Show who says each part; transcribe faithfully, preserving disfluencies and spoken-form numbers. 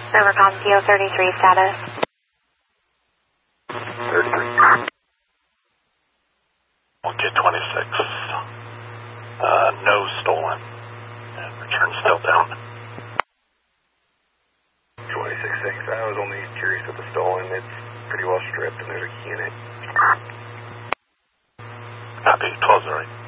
Speaker 1: Rivercom C O thirty-three status.
Speaker 2: thirty-three.
Speaker 3: Okay, twenty-six. Uh, no stolen. And return still down.
Speaker 2: twenty-six six. I was only curious with the stolen. It's pretty well stripped and there's a key in it.
Speaker 3: Copy, twelve zero eight.